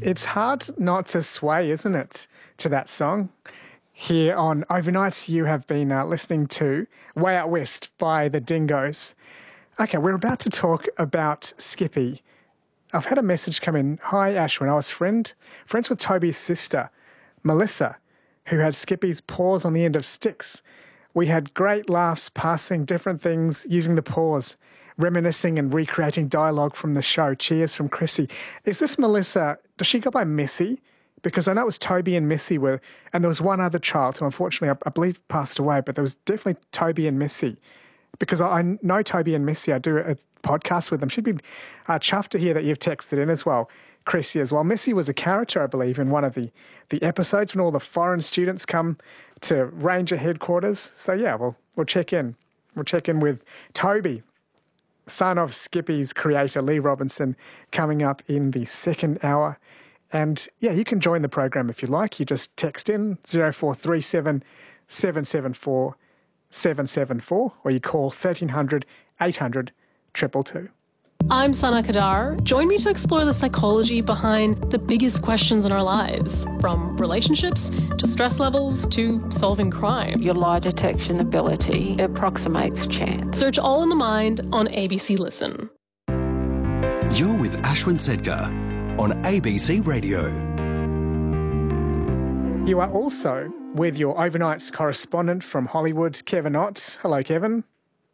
It's hard not to sway, isn't it, to that song? Here on Overnights, you have been listening to Way Out West by the Dingoes. Okay, we're about to talk about Skippy. I've had a message come in. Hi, Ashwin. I was friends with Toby's sister, Melissa, who had Skippy's paws on the end of sticks. We had great laughs passing different things using the paws, reminiscing and recreating dialogue from the show. Cheers from Chrissy. Is this Melissa? Does she go by Missy? Because I know it was Toby and Missy were, and there was one other child who unfortunately I believe passed away, but there was definitely Toby and Missy. Because I know Toby and Missy, I do a podcast with them. She'd be chuffed to hear that you've texted in as well, Chrissy as well. Missy was a character, I believe, in one of the episodes when all the foreign students come to Ranger headquarters. So yeah, we'll check in. We'll check in with Toby, son of Skippy's creator, Lee Robinson, coming up in the second hour. And yeah, you can join the program if you like. You just text in 0437 774 774 or you call 1300 800 222. I'm Sana Kadar. Join me to explore the psychology behind the biggest questions in our lives, from relationships to stress levels to solving crime. Your lie detection ability approximates chance. Search All in the Mind on ABC Listen. You're with Ashwin Sedgar on ABC Radio. You are also with your overnights correspondent from Hollywood, Kevin Ott. Hello, Kevin.